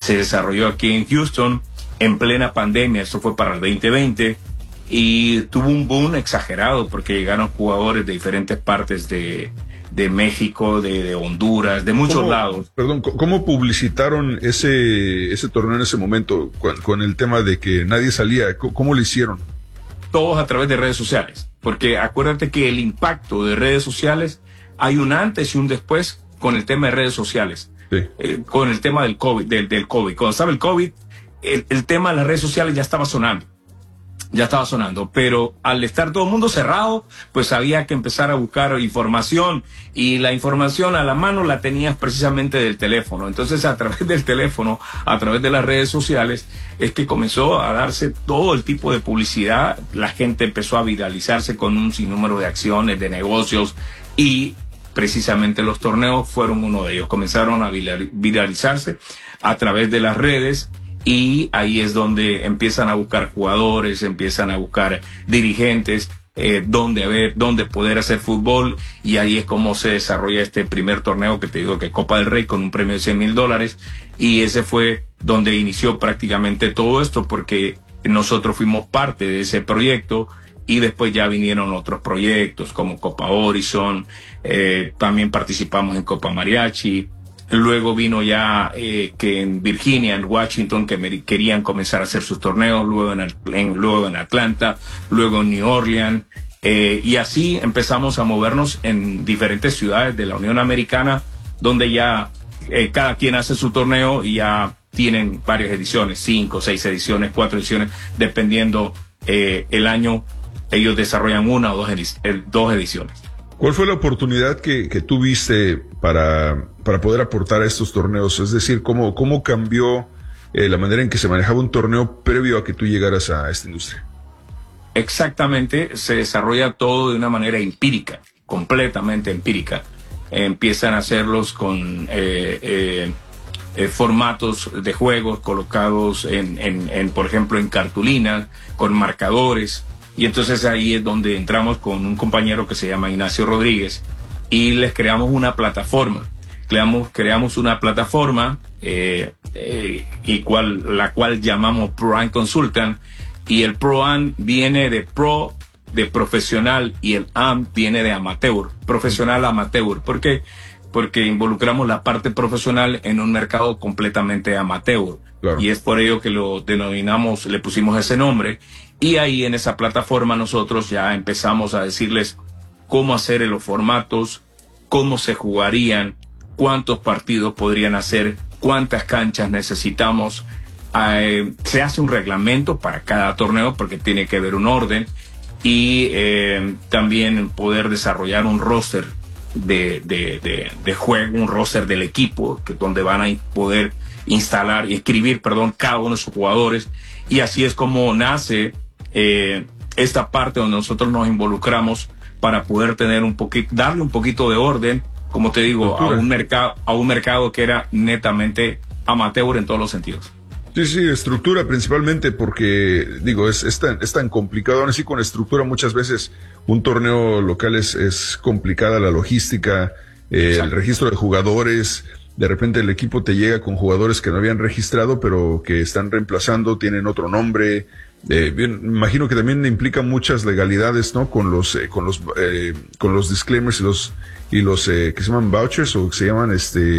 se desarrolló aquí en Houston en plena pandemia, esto fue para el 2020, y tuvo un boom exagerado porque llegaron jugadores de diferentes partes de México, de Honduras, de muchos lados. Perdón, ¿cómo publicitaron ese torneo en ese momento con el tema de que nadie salía? ¿Cómo lo hicieron? Todos a través de redes sociales, porque acuérdate que el impacto de redes sociales, hay un antes y un después con el tema de redes sociales, sí. Con el tema del COVID, del COVID. Cuando estaba el COVID, el tema de las redes sociales ya estaba sonando, pero al estar todo el mundo cerrado, pues había que empezar a buscar información, y la información a la mano la tenías precisamente del teléfono. Entonces, a través del teléfono, a través de las redes sociales, es que comenzó a darse todo el tipo de publicidad. La gente empezó a viralizarse con un sinnúmero de acciones, de negocios, y precisamente los torneos fueron uno de ellos. Comenzaron a viralizarse a través de las redes, y ahí es donde empiezan a buscar jugadores, empiezan a buscar dirigentes, dónde poder hacer fútbol, y ahí es como se desarrolla este primer torneo que te digo, que Copa del Rey, con un premio de $100,000, y ese fue donde inició prácticamente todo esto, porque nosotros fuimos parte de ese proyecto, y después ya vinieron otros proyectos como Copa Horizon, también participamos en Copa Mariachi. Luego vino ya que en Virginia, en Washington, que querían comenzar a hacer sus torneos, luego en Atlanta, luego en New Orleans, y así empezamos a movernos en diferentes ciudades de la Unión Americana, donde ya cada quien hace su torneo y ya tienen varias ediciones, 5, 6 ediciones, 4 ediciones, dependiendo el año, ellos desarrollan una o dos ediciones. ¿Cuál fue la oportunidad que tuviste para poder aportar a estos torneos? Es decir, ¿cómo cambió la manera en que se manejaba un torneo previo a que tú llegaras a esta industria? Exactamente, se desarrolla todo de una manera empírica, completamente empírica. Empiezan a hacerlos con formatos de juegos colocados por ejemplo, en cartulinas, con marcadores. Y entonces ahí es donde entramos con un compañero que se llama Ignacio Rodríguez, y les creamos una plataforma. Creamos una plataforma la cual llamamos ProAm Consultant, y el ProAm viene de pro, de profesional, y el AM viene de amateur, profesional amateur. ¿Por qué? Porque involucramos la parte profesional en un mercado completamente amateur. Claro. Y es por ello que lo denominamos, le pusimos ese nombre. Y ahí en esa plataforma nosotros ya empezamos a decirles cómo hacer los formatos, cómo se jugarían, cuántos partidos podrían hacer, cuántas canchas necesitamos. Se hace un reglamento para cada torneo porque tiene que haber un orden, y también poder desarrollar un roster de juego, un roster del equipo, donde van a poder instalar y escribir, cada uno de sus jugadores. Y así es como nace esta parte donde nosotros nos involucramos para poder tener darle un poquito de orden, como te digo, a un mercado que era netamente amateur en todos los sentidos. Sí, estructura principalmente, porque digo, es tan complicado. Aún así, con estructura muchas veces un torneo local es complicada la logística, el registro de jugadores. De repente el equipo te llega con jugadores que no habían registrado, pero que están reemplazando, tienen otro nombre. Bien, imagino que también implica muchas legalidades, ¿no? Con los disclaimers y los que se llaman vouchers, o que se llaman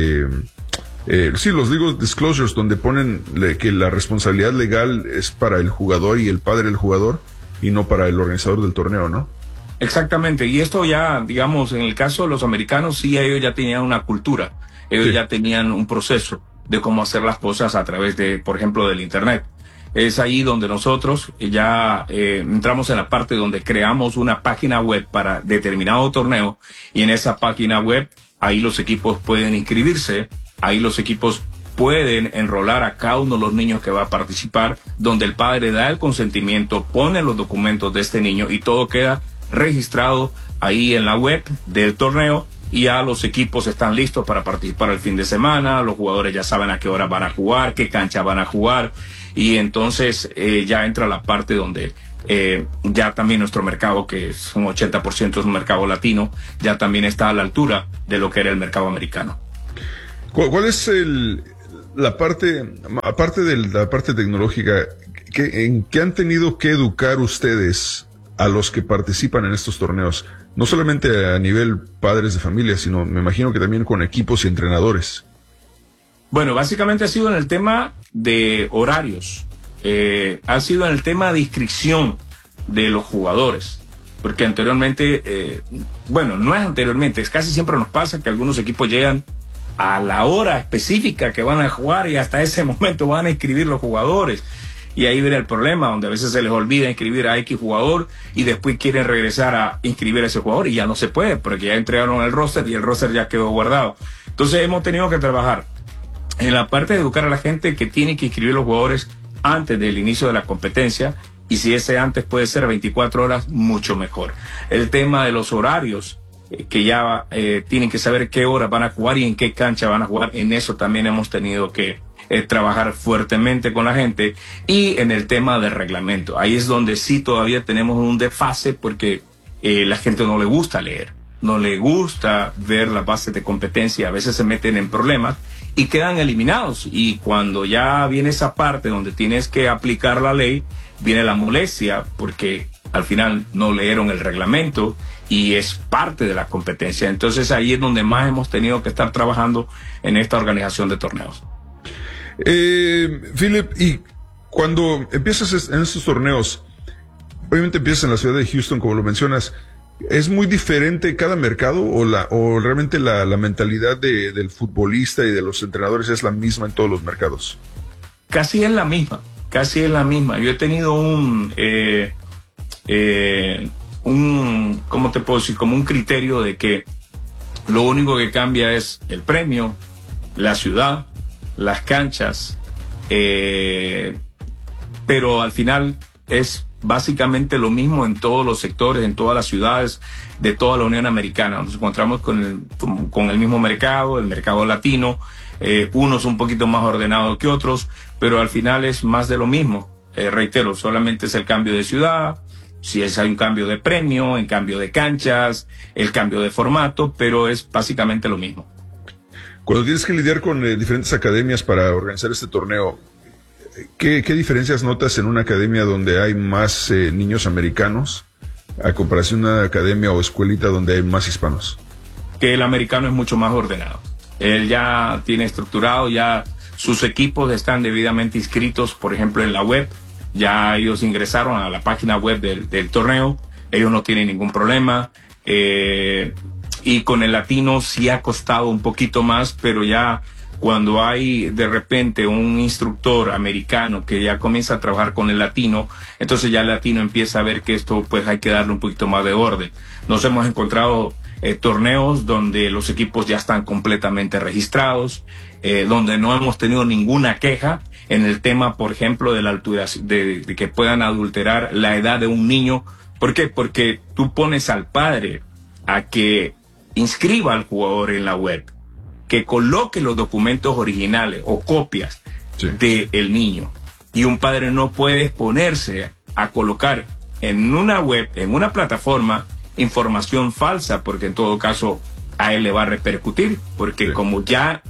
los legal disclosures, donde ponen que la responsabilidad legal es para el jugador y el padre del jugador, y no para el organizador del torneo, ¿no? Exactamente, y esto ya, digamos, en el caso de los americanos, sí, ellos ya tenían una cultura, ellos ya tenían un proceso de cómo hacer las cosas a través de, por ejemplo, del Internet. Es ahí donde nosotros ya entramos en la parte donde creamos una página web para determinado torneo, y en esa página web, ahí los equipos pueden inscribirse, ahí los equipos pueden enrolar a cada uno de los niños que va a participar, donde el padre da el consentimiento, pone los documentos de este niño, y todo queda registrado ahí en la web del torneo, y ya los equipos están listos para participar el fin de semana. Los jugadores ya saben a qué hora van a jugar, qué cancha van a jugar, y entonces ya entra la parte donde ya también nuestro mercado, que es un 80% es un mercado latino, ya también está a la altura de lo que era el mercado americano. ¿Cuál es aparte de la parte tecnológica, ¿en qué han tenido que educar ustedes a los que participan en estos torneos? No solamente a nivel padres de familia, sino me imagino que también con equipos y entrenadores. Bueno, básicamente ha sido en el tema de horarios, ha sido en el tema de inscripción de los jugadores. Porque anteriormente, bueno, no es anteriormente, es casi siempre nos pasa que algunos equipos llegan a la hora específica que van a jugar y hasta ese momento van a inscribir los jugadores. Y ahí viene el problema, donde a veces se les olvida inscribir a X jugador y después quieren regresar a inscribir a ese jugador y ya no se puede porque ya entregaron el roster y el roster ya quedó guardado. Entonces hemos tenido que trabajar en la parte de educar a la gente que tiene que inscribir los jugadores antes del inicio de la competencia. Y si ese antes puede ser 24 horas, mucho mejor. El tema de los horarios, que ya tienen que saber qué horas van a jugar y en qué cancha van a jugar, en eso también hemos tenido que trabajar fuertemente con la gente. Y en el tema del reglamento, ahí es donde sí todavía tenemos un desfase porque la gente no le gusta leer, no le gusta ver las bases de competencia, a veces se meten en problemas y quedan eliminados. Y cuando ya viene esa parte donde tienes que aplicar la ley, viene la molestia porque al final no leyeron el reglamento y es parte de la competencia. Entonces ahí es donde más hemos tenido que estar trabajando en esta organización de torneos. Philip, y cuando empiezas en estos torneos, obviamente empiezas en la ciudad de Houston, como lo mencionas, ¿es muy diferente cada mercado o realmente la mentalidad del futbolista y de los entrenadores es la misma en todos los mercados? Casi es la misma. Casi es la misma. Yo he tenido ¿cómo te puedo decir? Como un criterio de que lo único que cambia es el premio, la ciudad, las canchas, pero al final es básicamente lo mismo en todos los sectores, en todas las ciudades de toda la Unión Americana. Nos encontramos con el mismo mercado, el mercado latino, unos un poquito más ordenados que otros, pero al final es más de lo mismo. Reitero, solamente es el cambio de ciudad, si hay un cambio de premio, en cambio de canchas, el cambio de formato, pero es básicamente lo mismo. Cuando tienes que lidiar con diferentes academias para organizar este torneo, ¿qué diferencias notas en una academia donde hay más niños americanos a comparación de una academia o escuelita donde hay más hispanos? Que el americano es mucho más ordenado. Él ya tiene estructurado, ya sus equipos están debidamente inscritos, por ejemplo, en la web. Ya ellos ingresaron a la página web del torneo. Ellos no tienen ningún problema. Y con el latino sí ha costado un poquito más, pero ya cuando hay de repente un instructor americano que ya comienza a trabajar con el latino, entonces ya el latino empieza a ver que esto pues hay que darle un poquito más de orden. Nos hemos encontrado torneos donde los equipos ya están completamente registrados, donde no hemos tenido ninguna queja en el tema, por ejemplo, de la altura, de que puedan adulterar la edad de un niño. ¿Por qué? Porque tú pones al padre a que inscriba al jugador en la web, que coloque los documentos originales o copias del niño. Y un padre no puede ponerse a colocar en una web, en una plataforma, información falsa, porque en todo caso a él le va a repercutir, porque como ya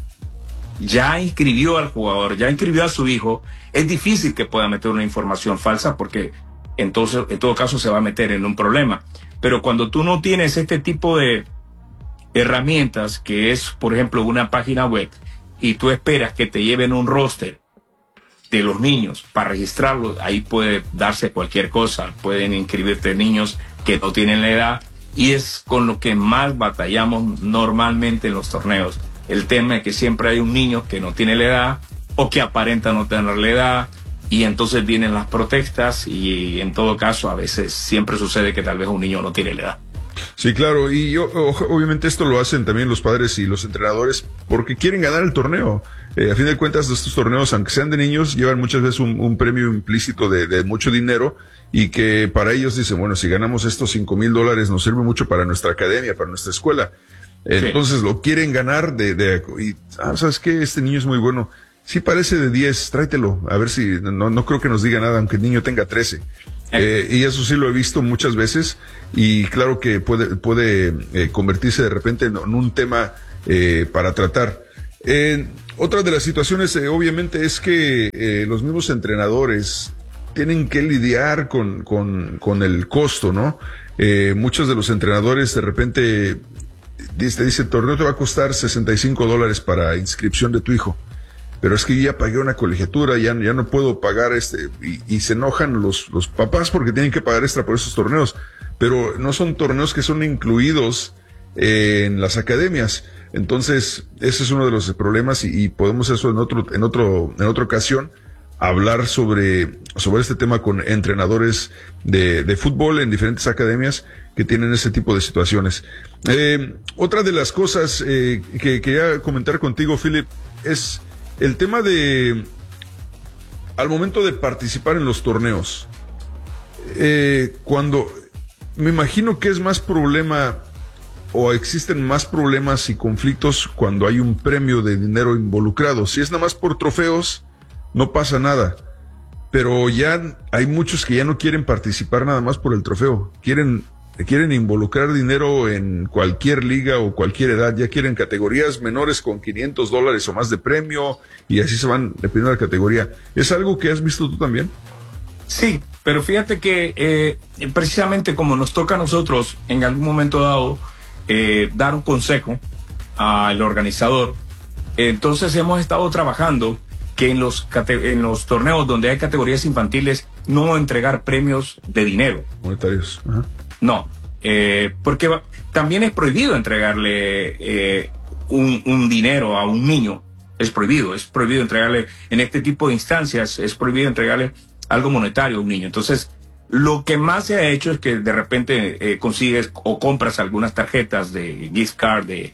inscribió al jugador, ya inscribió a su hijo, es difícil que pueda meter una información falsa, porque entonces en todo caso se va a meter en un problema. Pero cuando tú no tienes este tipo de herramientas, que es por ejemplo una página web, y tú esperas que te lleven un roster de los niños para registrarlos, ahí puede darse cualquier cosa, pueden inscribirte niños que no tienen la edad, y es con lo que más batallamos normalmente en los torneos. El tema es que siempre hay un niño que no tiene la edad o que aparenta no tener la edad, y entonces vienen las protestas, y en todo caso a veces siempre sucede que tal vez un niño no tiene la edad. Sí, claro, y obviamente esto lo hacen también los padres y los entrenadores porque quieren ganar el torneo. A fin de cuentas, estos torneos, aunque sean de niños, llevan muchas veces un premio implícito de mucho dinero, y que para ellos dicen, bueno, si ganamos estos $5,000 nos sirve mucho para nuestra academia, para nuestra escuela. Entonces lo quieren ganar ¿sabes qué? Este niño es muy bueno. Sí, parece de 10, tráetelo, a ver si, no creo que nos diga nada, aunque el niño tenga 13. Y eso sí lo he visto muchas veces, y claro que puede convertirse de repente en un tema para tratar. Otra de las situaciones, obviamente, es que los mismos entrenadores tienen que lidiar con el costo, ¿no? Muchos de los entrenadores de repente te dicen, el torneo te va a costar $65 para inscripción de tu hijo. Pero es que yo ya pagué una colegiatura, ya no puedo pagar y se enojan los papás porque tienen que pagar extra por esos torneos. Pero no son torneos que son incluidos en las academias. Entonces, ese es uno de los problemas y podemos eso en otra ocasión hablar sobre este tema con entrenadores de fútbol en diferentes academias que tienen ese tipo de situaciones. Otra de las cosas que quería comentar contigo, Philip, es el tema al momento de participar en los torneos. Me imagino que es más problema o existen más problemas y conflictos cuando hay un premio de dinero involucrado. Si es nada más por trofeos, no pasa nada. Pero ya hay muchos que ya no quieren participar nada más por el trofeo. Quieren involucrar dinero en cualquier liga o cualquier edad. Ya quieren categorías menores con $500 o más de premio y así se van dependiendo de la categoría. ¿Es algo que has visto tú también? Sí, pero fíjate que precisamente como nos toca a nosotros en algún momento dado dar un consejo al organizador, entonces hemos estado trabajando que en los torneos donde hay categorías infantiles no entregar premios de dinero. Monetarios. Ajá. No, porque también es prohibido entregarle un dinero a un niño. Es prohibido entregarle en este tipo de instancias, es prohibido entregarle algo monetario a un niño. Entonces, lo que más se ha hecho es que de repente consigues o compras algunas tarjetas de gift card, de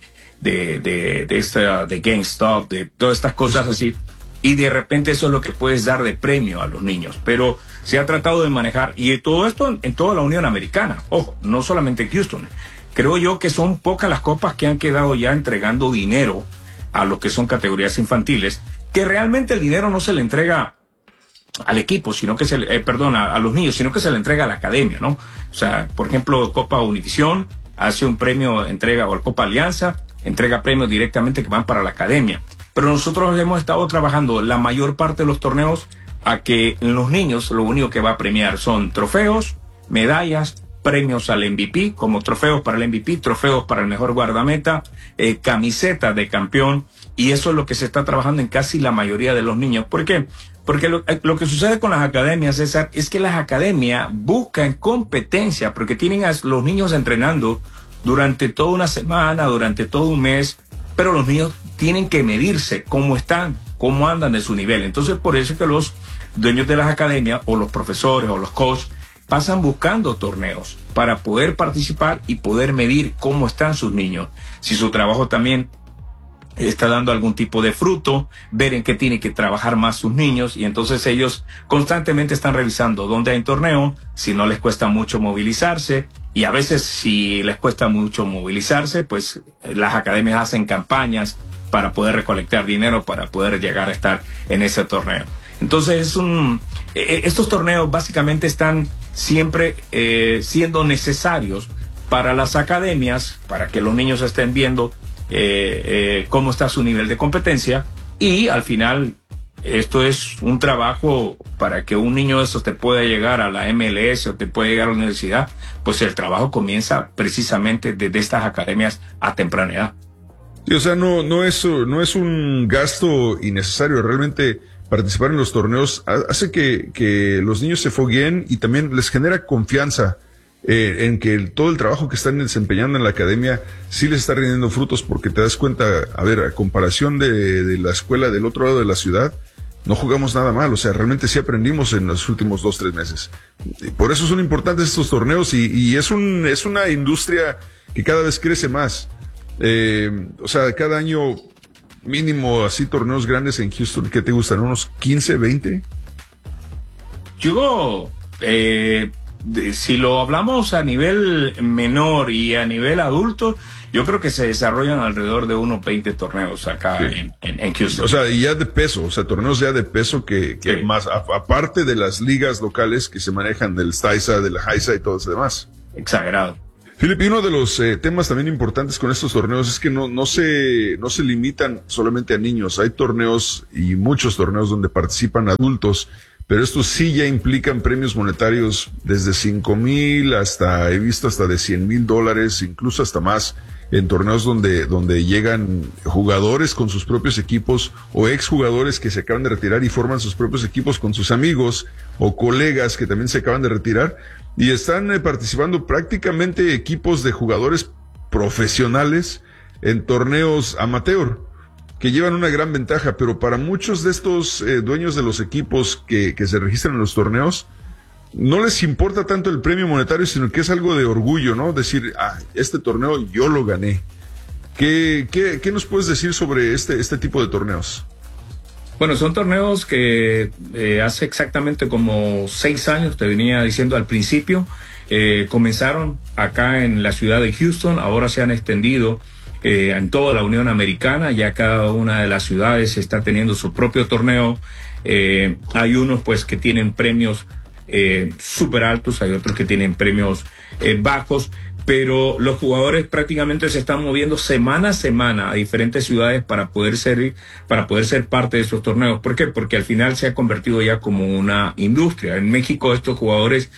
GameStop, de todas estas cosas así, y de repente eso es lo que puedes dar de premio a los niños. Pero se ha tratado de manejar, y todo esto en toda la Unión Americana, ojo, no solamente en Houston. Creo yo que son pocas las copas que han quedado ya entregando dinero a lo que son categorías infantiles, que realmente el dinero no se le entrega al equipo, sino que a los niños, sino que se le entrega a la academia, ¿no? O sea, por ejemplo, Copa Univisión hace un premio, entrega, o Copa Alianza, entrega premios directamente que van para la academia. Pero nosotros hemos estado trabajando la mayor parte de los torneos a que los niños lo único que va a premiar son trofeos, medallas, premios al MVP, como trofeos para el MVP, trofeos para el mejor guardameta, camiseta de campeón, y eso es lo que se está trabajando en casi la mayoría de los niños. ¿Por qué? Porque lo que sucede con las academias, César, es que las academias buscan competencia, porque tienen a los niños entrenando durante toda una semana, durante todo un mes, pero los niños tienen que medirse cómo están, cómo andan de su nivel. Entonces, por eso es que los dueños de las academias, o los profesores, o los coaches, pasan buscando torneos para poder participar y poder medir cómo están sus niños. Si su trabajo también está dando algún tipo de fruto, ver en qué tienen que trabajar más sus niños, y entonces ellos constantemente están revisando dónde hay torneo, si no les cuesta mucho movilizarse, y a veces si les cuesta mucho movilizarse, pues las academias hacen campañas para poder recolectar dinero para poder llegar a estar en ese torneo. Entonces estos torneos básicamente están siempre siendo necesarios para las academias, para que los niños estén viendo cómo está su nivel de competencia, y al final esto es un trabajo para que un niño de estos te pueda llegar a la MLS o te pueda llegar a la universidad. Pues el trabajo comienza precisamente desde estas academias a temprana edad. Sí, o sea, no es un gasto innecesario. Realmente participar en los torneos hace que los niños se fogueen y también les genera confianza en que todo el trabajo que están desempeñando en la academia sí les está rindiendo frutos, porque te das cuenta, a ver, a comparación de la escuela del otro lado de la ciudad, no jugamos nada mal. O sea, realmente sí aprendimos en los últimos 2-3 meses. Y por eso son importantes estos torneos, y es una industria que cada vez crece más. O sea, cada año mínimo así torneos grandes en Houston. ¿Qué te gustan? ¿Unos 15, 20? Yo, si lo hablamos a nivel menor y a nivel adulto, yo creo que se desarrollan alrededor de unos 20 torneos acá, sí, en Houston. O sea, y ya de peso, o sea, torneos ya de peso que sí, más, aparte de las ligas locales que se manejan del STAISA, de la HISA y todo eso demás. Exagerado. Philip, y uno de los temas también importantes con estos torneos es que no se limitan solamente a niños. Hay torneos y muchos torneos donde participan adultos, pero estos sí ya implican premios monetarios desde 5,000 hasta, he visto hasta de $100,000, incluso hasta más, en torneos donde llegan jugadores con sus propios equipos o exjugadores que se acaban de retirar y forman sus propios equipos con sus amigos o colegas que también se acaban de retirar. Y están participando prácticamente equipos de jugadores profesionales en torneos amateur, que llevan una gran ventaja, pero para muchos de estos dueños de los equipos que se registran en los torneos, no les importa tanto el premio monetario, sino que es algo de orgullo, ¿no? Decir, este torneo yo lo gané. ¿Qué nos puedes decir sobre este tipo de torneos? Bueno, son torneos que hace exactamente como 6 años, te venía diciendo al principio, comenzaron acá en la ciudad de Houston, ahora se han extendido en toda la Unión Americana, ya cada una de las ciudades está teniendo su propio torneo. Hay unos pues que tienen premios súper altos, hay otros que tienen premios bajos, pero los jugadores prácticamente se están moviendo semana a semana a diferentes ciudades para poder ser parte de esos torneos. ¿Por qué? Porque al final se ha convertido ya como una industria. En México estos jugadores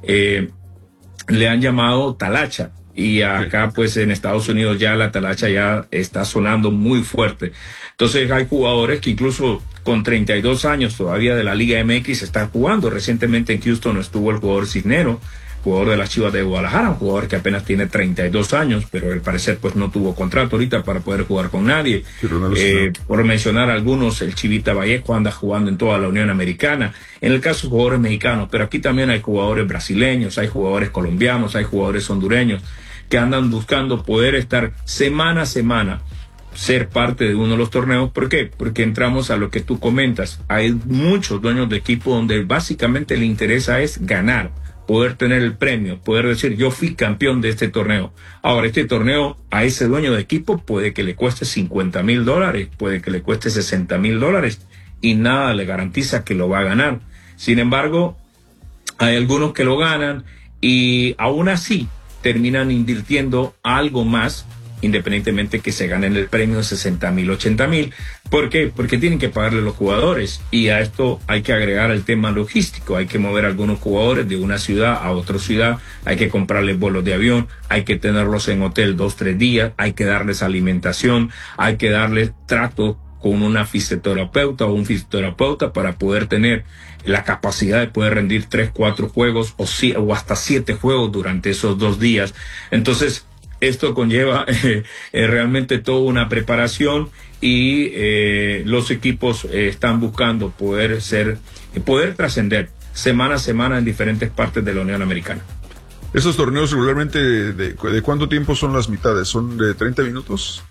le han llamado talacha, y acá pues en Estados Unidos ya la talacha ya está sonando muy fuerte. Entonces hay jugadores que incluso con 32 años todavía de la Liga MX están jugando. Recientemente en Houston estuvo el jugador Cisnero, jugador de las Chivas de Guadalajara, un jugador que apenas tiene 32 años, pero al parecer pues no tuvo contrato ahorita para poder jugar con nadie. Por mencionar algunos, el Chivita Vallejo anda jugando en toda la Unión Americana. En el caso de jugadores mexicanos, pero aquí también hay jugadores brasileños, hay jugadores colombianos, hay jugadores hondureños que andan buscando poder estar semana a semana, ser parte de uno de los torneos. ¿Por qué? Porque entramos a lo que tú comentas. Hay muchos dueños de equipo donde básicamente le interesa es ganar, poder tener el premio, poder decir yo fui campeón de este torneo. Ahora, este torneo a ese dueño de equipo puede que le cueste $50,000, puede que le cueste $60,000 y nada le garantiza que lo va a ganar. Sin embargo, hay algunos que lo ganan y aún así terminan invirtiendo algo más, independientemente que se ganen el premio de $60,000, $80,000. ¿Por qué? Porque tienen que pagarle a los jugadores, y a esto hay que agregar el tema logístico. Hay que mover a algunos jugadores de una ciudad a otra ciudad, hay que comprarles vuelos de avión, hay que tenerlos en hotel 2-3 días, hay que darles alimentación, hay que darles trato con una fisioterapeuta o un fisioterapeuta para poder tener la capacidad de poder rendir 3-4 juegos o hasta 7 juegos durante esos 2 días. Entonces, esto conlleva realmente toda una preparación, y los equipos están buscando poder trascender semana a semana en diferentes partes de la Unión Americana. ¿Esos torneos regularmente de cuánto tiempo son las mitades? ¿Son de 30 minutos?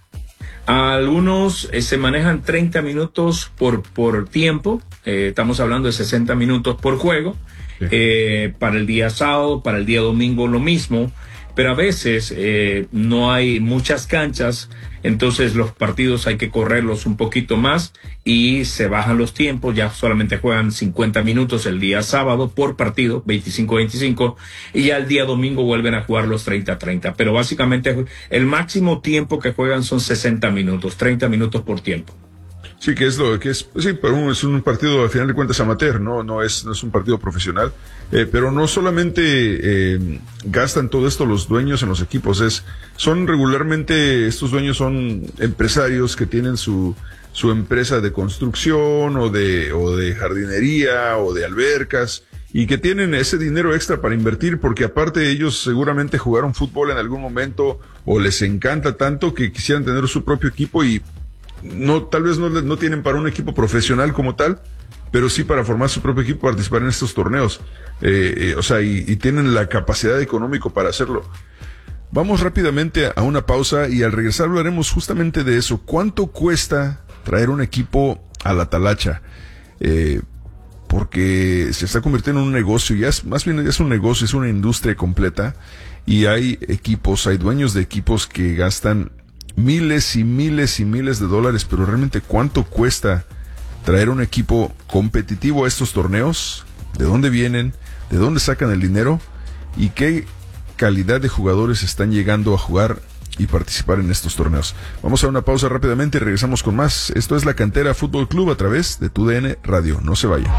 Algunos se manejan 30 minutos por tiempo, estamos hablando de 60 minutos por juego. Para el día sábado, para el día domingo lo mismo, pero a veces no hay muchas canchas, entonces los partidos hay que correrlos un poquito más y se bajan los tiempos, ya solamente juegan 50 minutos el día sábado por partido, 25-25, y ya el día domingo vuelven a jugar los 30-30, pero básicamente el máximo tiempo que juegan son 60 minutos, 30 minutos por tiempo. Sí, que es lo que es, sí, pero es un partido al final de cuentas amateur, no es un partido profesional, pero no solamente gastan todo esto los dueños en los equipos, son regularmente, estos dueños son empresarios que tienen su empresa de construcción o de jardinería o de albercas, y que tienen ese dinero extra para invertir, porque aparte ellos seguramente jugaron fútbol en algún momento o les encanta tanto que quisieran tener su propio equipo, y tal vez no tienen para un equipo profesional como tal, pero sí para formar su propio equipo, participar en estos torneos, y tienen la capacidad económica para hacerlo. Vamos rápidamente a una pausa y al regresar hablaremos justamente de eso. ¿Cuánto cuesta traer un equipo a la talacha? Porque se está convirtiendo en un negocio, más bien es un negocio, es una industria completa, y hay dueños de equipos que gastan miles y miles y miles de dólares, pero realmente ¿cuánto cuesta traer un equipo competitivo a estos torneos? ¿De dónde vienen? ¿De dónde sacan el dinero? ¿Y qué calidad de jugadores están llegando a jugar y participar en estos torneos. Vamos a una pausa rápidamente y regresamos con más. Esto es La Cantera Fútbol Club a través de TUDN Radio. No se vayan.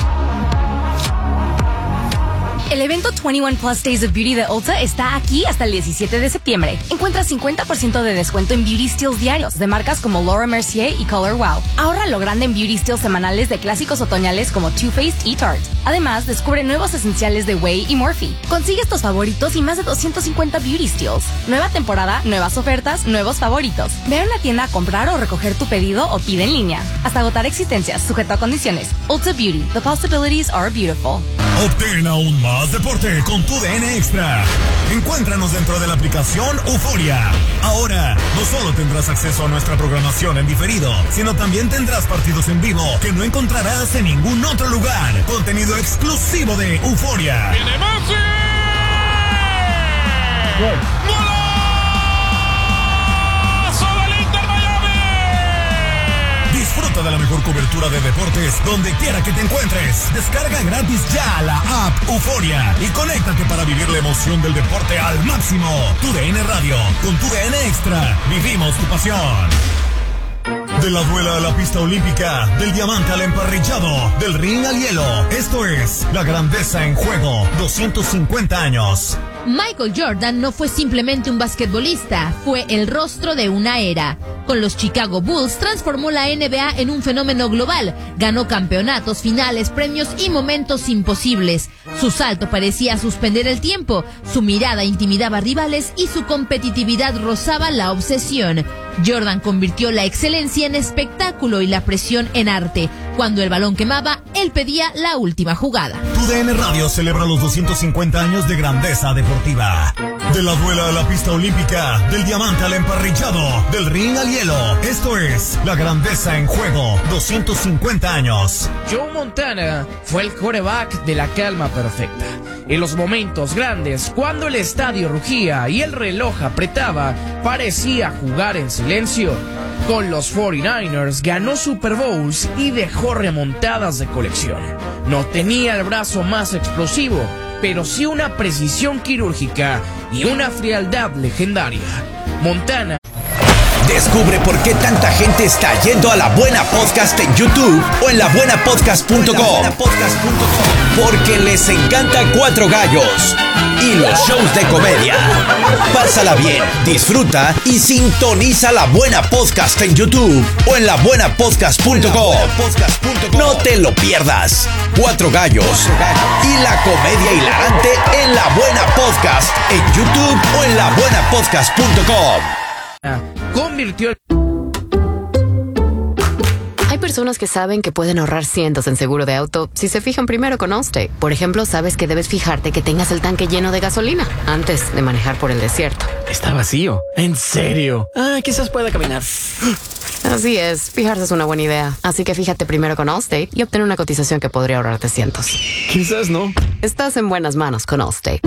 El evento 21 Plus Days of Beauty de Ulta está aquí hasta el 17 de septiembre. Encuentra 50% de descuento en Beauty Steals diarios de marcas como Laura Mercier y Color Wow. Ahorra lo grande en Beauty Steals semanales de clásicos otoñales como Too Faced y Tarte. Además, descubre nuevos esenciales de Way y Morphe. Consigue estos favoritos y más de 250 Beauty Steals. Nueva temporada, nuevas ofertas, nuevos favoritos. Ve a una tienda a comprar o recoger tu pedido o pide en línea. Hasta agotar existencias, sujeto a condiciones. Ulta Beauty. The possibilities are beautiful. Obtén aún más deporte con TUDN Extra. Encuéntranos dentro de la aplicación Euforia. Ahora, no solo tendrás acceso a nuestra programación en diferido, sino también tendrás partidos en vivo que no encontrarás en ningún otro lugar. Contenido exclusivo de Euforia. ¡Viene Messi! Disfruta de la mejor cobertura de deportes donde quiera que te encuentres. Descarga gratis ya la app Euforia y conéctate para vivir la emoción del deporte al máximo. TUDN Radio, con TUDN Extra, vivimos tu pasión. De la duela a la pista olímpica, del diamante al emparrillado, del ring al hielo. Esto es La Grandeza en Juego, 250 años. Michael Jordan no fue simplemente un basquetbolista, fue el rostro de una era. Con los Chicago Bulls transformó la NBA en un fenómeno global, ganó campeonatos, finales, premios y momentos imposibles. Su salto parecía suspender el tiempo, su mirada intimidaba a rivales y su competitividad rozaba la obsesión. Jordan convirtió la excelencia en espectáculo y la presión en arte. Cuando el balón quemaba, él pedía la última jugada. TUDN Radio celebra los 250 años de grandeza deportiva. De la duela a la pista olímpica, del diamante al emparrillado, del ring al hielo. Esto es La Grandeza en Juego, 250 años. Joe Montana fue el quarterback de la calma perfecta. En los momentos grandes, cuando el estadio rugía y el reloj apretaba, parecía jugar en silencio. Con los 49ers ganó Super Bowls y dejó remontadas de colección. No tenía el brazo más explosivo, pero sí una precisión quirúrgica y una frialdad legendaria. Montana. Descubre por qué tanta gente está yendo a La Buena Podcast en YouTube o en labuenapodcast.com. Porque les encanta Cuatro Gallos y los shows de comedia. Pásala bien, disfruta y sintoniza La Buena Podcast en YouTube o en labuenapodcast.com. No te lo pierdas. Cuatro Gallos y la comedia hilarante en La Buena Podcast en YouTube o en labuenapodcast.com. Convirtió. Hay personas que saben que pueden ahorrar cientos en seguro de auto si se fijan primero con Allstate. Por ejemplo, sabes que debes fijarte que tengas el tanque lleno de gasolina antes de manejar por el desierto. Está vacío. ¿En serio? Quizás pueda caminar. Así es, fijarse es una buena idea. Así que fíjate primero con Allstate y obtén una cotización que podría ahorrarte cientos. Quizás no. Estás en buenas manos con Allstate.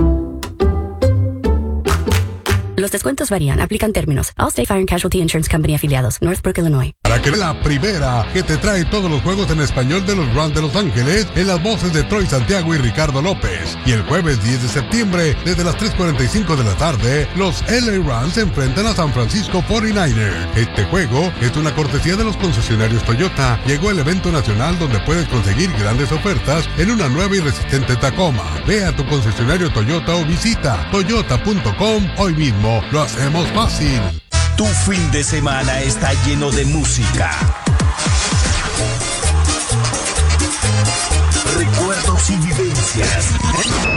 Los descuentos varían, aplican términos. Allstate Fire and Casualty Insurance Company afiliados, Northbrook, Illinois. Para que la primera que te trae todos los juegos en español de los Rams de Los Ángeles en las voces de Troy Santiago y Ricardo López. Y el jueves 10 de septiembre, desde las 3:45 de la tarde, los LA Rams se enfrentan a San Francisco 49ers. Este juego es una cortesía de los concesionarios Toyota. Llegó el evento nacional donde puedes conseguir grandes ofertas en una nueva y resistente Tacoma. Ve a tu concesionario Toyota o visita toyota.com hoy mismo. Lo hacemos fácil. Tu fin de semana está lleno de música, recuerdos y vivencias.